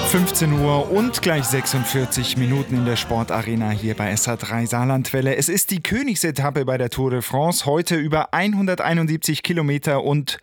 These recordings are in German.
15 Uhr und gleich 46 Minuten in der Sportarena hier bei SA3 Saarlandwelle. Es ist die Königsetappe bei der Tour de France. Heute über 171 Kilometer und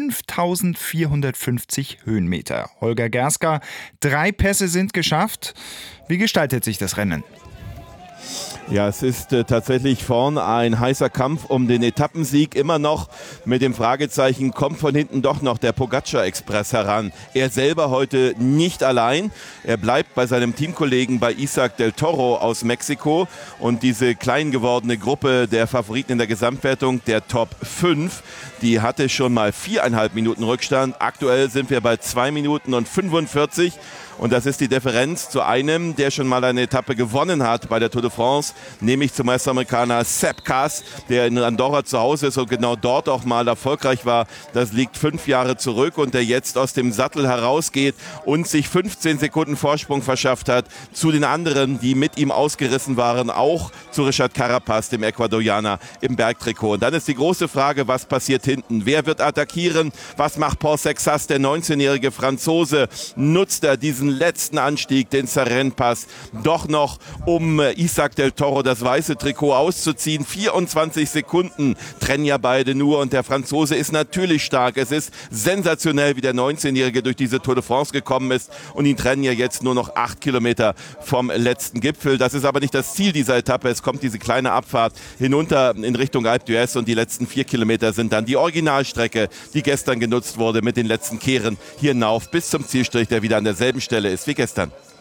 5450 Höhenmeter. Holger Gerska, 3 Pässe sind geschafft. Wie gestaltet sich das Rennen? Ja, es ist tatsächlich vorn ein heißer Kampf um den Etappensieg. Immer noch mit dem Fragezeichen, kommt von hinten doch noch der Pogacar-Express heran. Er selber heute nicht allein. Er bleibt bei seinem Teamkollegen, bei Isaac del Toro aus Mexiko. Und diese klein gewordene Gruppe der Favoriten in der Gesamtwertung, der Top 5, die hatte schon mal 4,5 Minuten Rückstand. Aktuell sind wir bei 2 Minuten und 45. Und das ist die Differenz zu einem, der schon mal eine Etappe gewonnen hat bei der Tour de France, nämlich zum US-Amerikaner Sepp Kuss, der in Andorra zu Hause ist und genau dort auch mal erfolgreich war. Das liegt 5 Jahre zurück und der jetzt aus dem Sattel herausgeht und sich 15 Sekunden Vorsprung verschafft hat zu den anderen, die mit ihm ausgerissen waren, auch zu Richard Carapaz, dem Ecuadorianer im Bergtrikot. Und dann ist die große Frage, was passiert hinten? Wer wird attackieren? Was macht Paul Sexas, der 19-jährige Franzose? Nutzt er diesen letzten Anstieg, den Sarren-Pass, doch noch, um Isaac del Toro das weiße Trikot auszuziehen? 24 Sekunden trennen ja beide nur und der Franzose ist natürlich stark. Es ist sensationell, wie der 19-Jährige durch diese Tour de France gekommen ist und ihn trennen ja jetzt nur noch 8 Kilometer vom letzten Gipfel. Das ist aber nicht das Ziel dieser Etappe. Es kommt diese kleine Abfahrt hinunter in Richtung Alpe d'Huez und die letzten 4 Kilometer sind dann die Originalstrecke, die gestern genutzt wurde mit den letzten Kehren hier hinauf bis zum Zielstrich, der wieder an derselben Stelle ist wie gestern.